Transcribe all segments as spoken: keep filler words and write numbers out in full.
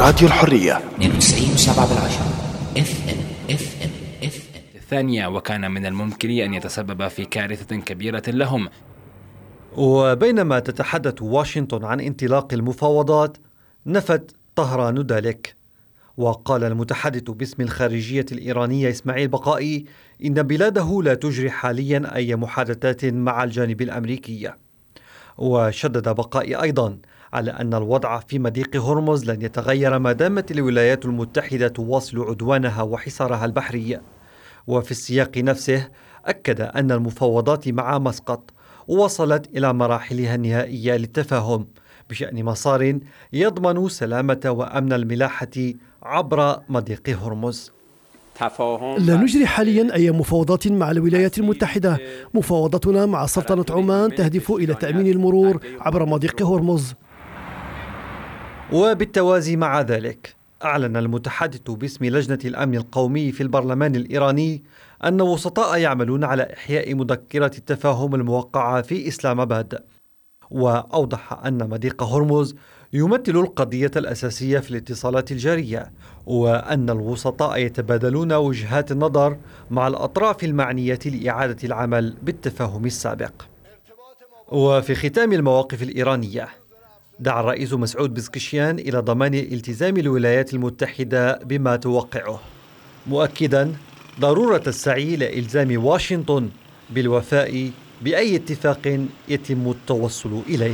راديو الحرية اثنين وتسعين وسبعة بالعشرة اف ام اف ام اف ام. الثانية، وكان من الممكن أن يتسبب في كارثة كبيرة لهم. وبينما تتحدث واشنطن عن انطلاق المفاوضات، نفت طهران ذلك. وقال المتحدث باسم الخارجية الإيرانية إسماعيل بقائي إن بلاده لا تجري حاليا أي محادثات مع الجانب الأمريكي. وشدد بقائي أيضا على أن الوضع في مضيق هرمز لن يتغير ما دامت الولايات المتحدة تواصل عدوانها وحصارها البحري. وفي السياق نفسه أكد أن المفاوضات مع مسقط وصلت إلى مراحلها النهائية للتفاهم بشأن مسار يضمن سلامة وأمن الملاحة عبر مضيق هرمز. لا نجري حاليا أي مفاوضات مع الولايات المتحدة. مفاوضتنا مع سلطنة عمان تهدف إلى تأمين المرور عبر مضيق هرمز. وبالتوازي مع ذلك، أعلن المتحدث باسم لجنة الأمن القومي في البرلمان الإيراني أن وسطاء يعملون على إحياء مذكرة التفاهم الموقعة في إسلام آباد. وأوضح أن مضيق هرمز يمثل القضية الأساسية في الاتصالات الجارية، وأن الوسطاء يتبادلون وجهات النظر مع الأطراف المعنية لإعادة العمل بالتفاهم السابق. وفي ختام المواقف الإيرانية، دعا الرئيس مسعود بزكشيان إلى ضمان التزام الولايات المتحدة بما توقعه، مؤكدا ضرورة السعي لإلزام واشنطن بالوفاء بأي اتفاق يتم التوصل إليه.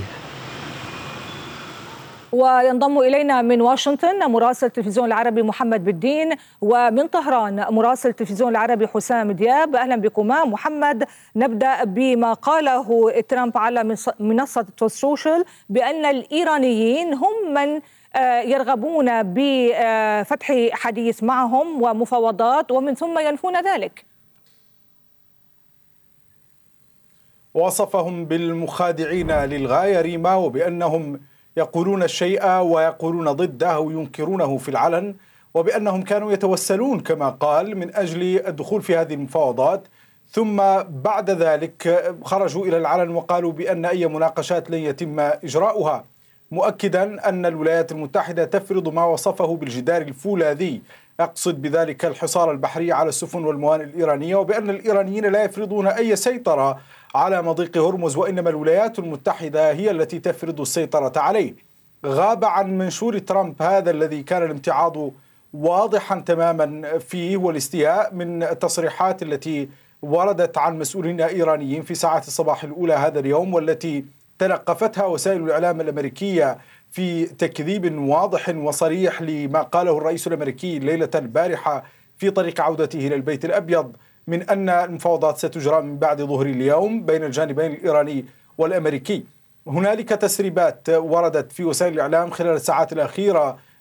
وينضم إلينا من واشنطن مراسل التلفزيون العربي محمد بالدين، ومن طهران مراسل التلفزيون العربي حسام دياب. أهلا بكما. محمد، نبدأ بما قاله ترامب على منصة السوشيال بأن الإيرانيين هم من يرغبون بفتح حديث معهم ومفاوضات، ومن ثم ينفون ذلك. وصفهم بالمخادعين للغاية ريما، وبأنهم يقولون الشيء ويقولون ضده وينكرونه في العلن، وبأنهم كانوا يتوسلون كما قال من أجل الدخول في هذه المفاوضات، ثم بعد ذلك خرجوا إلى العلن وقالوا بأن أي مناقشات لن يتم إجراؤها، مؤكدا أن الولايات المتحدة تفرض ما وصفه بالجدار الفولاذي، أقصد بذلك الحصار البحري على السفن والموانئ الإيرانية، وبأن الإيرانيين لا يفرضون أي سيطرة على مضيق هرمز، وإنما الولايات المتحدة هي التي تفرض السيطرة عليه. غاب عن منشور ترامب هذا الذي كان الامتعاض واضحا تماما فيه والاستياء من التصريحات التي وردت عن مسؤولين إيرانيين في ساعات الصباح الأولى هذا اليوم، والتي تلقفتها وسائل الإعلام الأمريكية في تكذيب واضح وصريح لما قاله الرئيس الأمريكي ليلة البارحة في طريق عودته إلى البيت الأبيض من أن المفاوضات ستجرى من بعد ظهر اليوم بين الجانبين الإيراني والأمريكي. هنالك تسريبات وردت في وسائل الإعلام خلال الساعات الأخيرة